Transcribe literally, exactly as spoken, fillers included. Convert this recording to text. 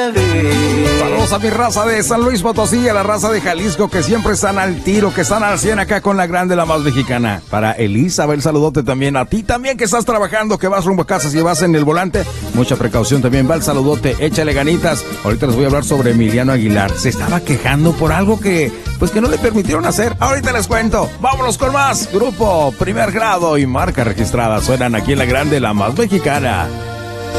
vez. Saludos a mi raza de San Luis Potosí, a la raza de Jalisco, que siempre están al tiro, que están al cien acá con la grande, la más mexicana. Para Elizabeth, saludote también. A ti también que estás trabajando, que vas rumbo a casa, si vas en el volante, mucha precaución también. Va el saludote, échale ganitas. Ahorita les voy a hablar sobre Emiliano Aguilar. Se estaba quejando por algo que, pues que no le permitieron hacer. Ahorita les cuento. Vámonos con más. Grupo Primer Grado y marca registrada suenan aquí en la grande, la más mexicana.